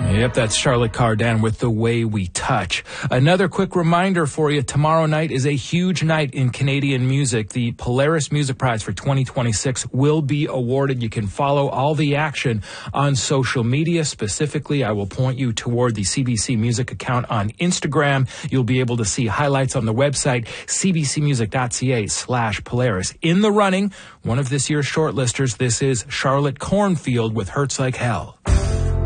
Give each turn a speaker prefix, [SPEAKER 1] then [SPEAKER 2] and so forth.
[SPEAKER 1] Yep, that's Charlotte Cardin with The Way We Touch. Another quick reminder for you, tomorrow night is a huge night in Canadian music. The Polaris Music Prize for 2026 will be awarded. You can follow all the action on social media. Specifically, I will point you toward the CBC Music account on Instagram. You'll be able to see highlights on the website, cbcmusic.ca/Polaris. In the running, one of this year's shortlisters, this is Charlotte Cornfield with Hurts Like Hell.